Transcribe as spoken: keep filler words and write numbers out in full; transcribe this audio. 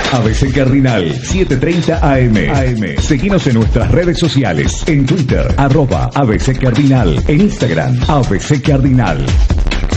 A B C Cardinal, siete treinta A M. A M. Seguinos en nuestras redes sociales. En Twitter, arroba A B C Cardinal. En Instagram, A B C Cardinal.